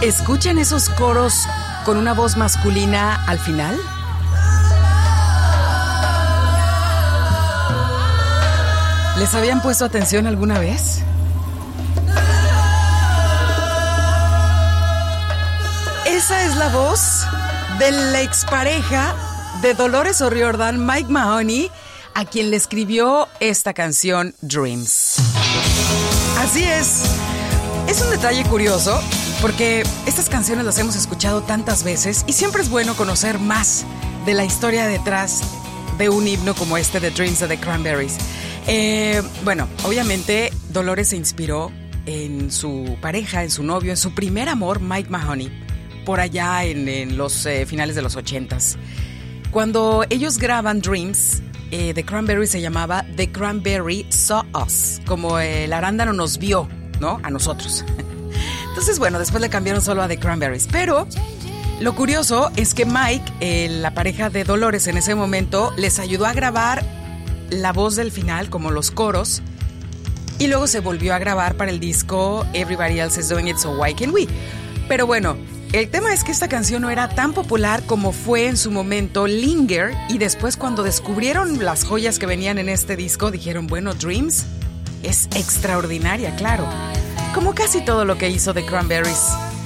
¿Escuchan esos coros con una voz masculina al final? ¿Les habían puesto atención alguna vez? Esa es la voz de la expareja de Dolores O'Riordan, Mike Mahoney, a quien le escribió esta canción Dreams. Así es. Es un detalle curioso porque estas canciones las hemos escuchado tantas veces y siempre es bueno conocer más de la historia detrás de un himno como este de Dreams de The Cranberries. Bueno, obviamente Dolores se inspiró en su pareja, en su novio, en su primer amor, Mike Mahoney, por allá en los finales de los 80s. Cuando ellos graban Dreams, The Cranberries se llamaba The Cranberry Saw Us, como el arándano nos vio, ¿no? A nosotros. Entonces, bueno, después le cambiaron solo a The Cranberries. Pero lo curioso es que Mike, la pareja de Dolores en ese momento, les ayudó a grabar la voz del final, como los coros, y luego se volvió a grabar para el disco Everybody Else Is Doing It, So Why Can't We? Pero bueno, el tema es que esta canción no era tan popular como fue en su momento Linger, y después cuando descubrieron las joyas que venían en este disco, dijeron, bueno, Dreams es extraordinaria, claro, como casi todo lo que hizo The Cranberries.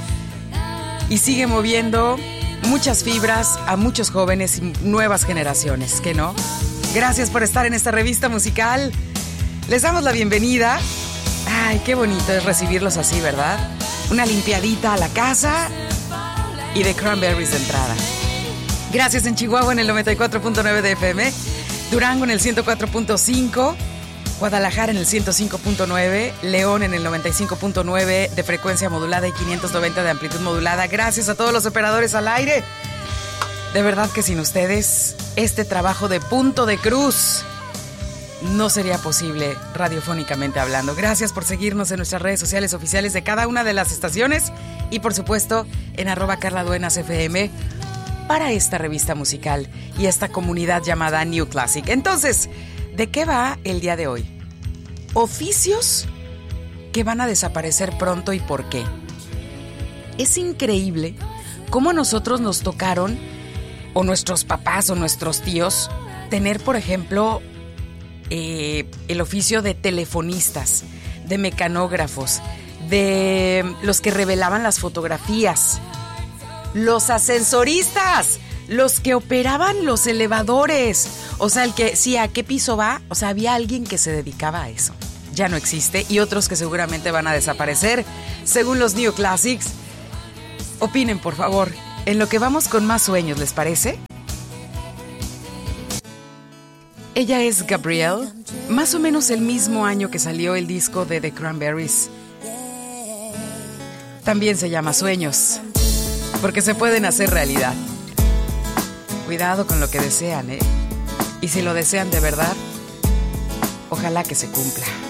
Y sigue moviendo muchas fibras a muchos jóvenes y nuevas generaciones, ¿qué no? Gracias por estar en esta revista musical. Les damos la bienvenida. Ay, qué bonito es recibirlos así, ¿verdad? Una limpiadita a la casa y The Cranberries de entrada. Gracias en Chihuahua en el 94.9 de FM, Durango en el 104.5, Guadalajara en el 105.9, León en el 95.9 de frecuencia modulada y 590 de amplitud modulada. Gracias a todos los operadores al aire. De verdad que sin ustedes, este trabajo de punto de cruz no sería posible radiofónicamente hablando. Gracias por seguirnos en nuestras redes sociales oficiales de cada una de las estaciones y por supuesto en @CarlaDuenasFM para esta revista musical y esta comunidad llamada New Classic. Entonces, ¿de qué va el día de hoy? Oficios que van a desaparecer pronto y por qué. Es increíble cómo a nosotros nos tocaron, o nuestros papás o nuestros tíos, tener, por ejemplo, el oficio de telefonistas, de mecanógrafos, de los que revelaban las fotografías, los ascensoristas, los que operaban los elevadores, o sea, el que, sí, ¿a qué piso va? O sea, había alguien que se dedicaba a eso. Ya no existe, y otros que seguramente van a desaparecer, según los New Classics. Opinen, por favor, en lo que vamos con más sueños, ¿les parece? Ella es Gabrielle, más o menos el mismo año que salió el disco de The Cranberries. También se llama Sueños, porque se pueden hacer realidad. Cuidado con lo que desean, ¿eh? Y si lo desean de verdad, ojalá que se cumpla.